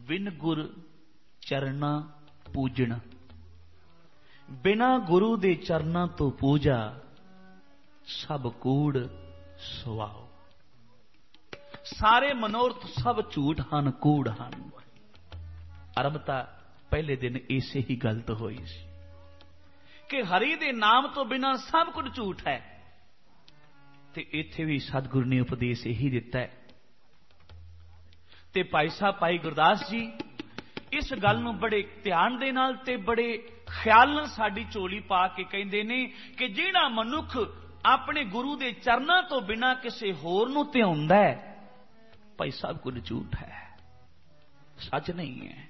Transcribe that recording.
बिन गुर चरना पूजना, बिना गुरु दे चरना तो पूजा, सब कूड़ सुवाओ। सारे मनोरथ सब झूठ हन, कूड़ हन। अरबता पहले दिन इसे ही गलत हुई सी कि हरि दे नाम तो बिना सब कुछ झूठ है। ते इत्थे भी सतगुरु ने उपदेश यही दिता है। ते भाई साहब भाई गुरदास जी इस गल नूं बड़े ध्यान दे नाल ते बड़े ख्याल नाल साडी झोली पा के कहंदे ने कि जिहड़ा मनुख अपने गुरु दे चरनां तो बिना किसी होर नूं ध्याउंदा है, भाई साहब कुछ झूठ है, सच नहीं है।